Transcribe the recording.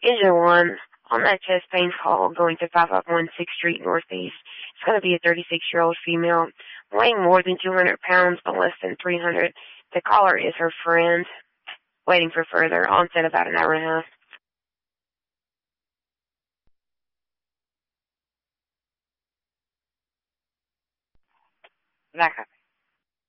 Engine 1, on that chest pain call going to 5516 Street Northeast, it's going to be a 36-year-old female, weighing more than 200 pounds but less than 300. The caller is her friend, waiting for further. Onset about an hour and a half. Back up.